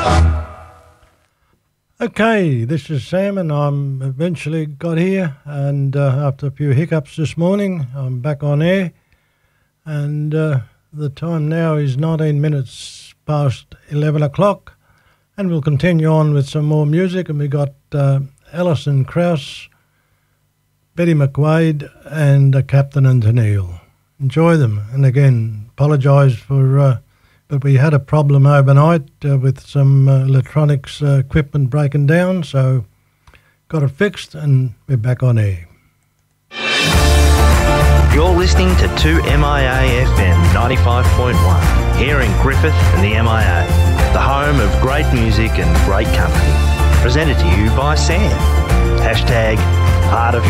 Okay, this is Sam, and I'm eventually got here, and after a few hiccups this morning, I'm back on air, and the time now is 19 minutes past 11 o'clock, and we'll continue on with some more music, and we got Alison Krauss, Betty McQuaid, and Captain and Tennille. Enjoy them, and again, apologise for... but we had a problem overnight with some electronics equipment breaking down, so got it fixed and we're back on air. You're listening to 2MIA FM 95.1 here in Griffith and the MIA, the home of great music and great company. Presented to you by Sam. #Part of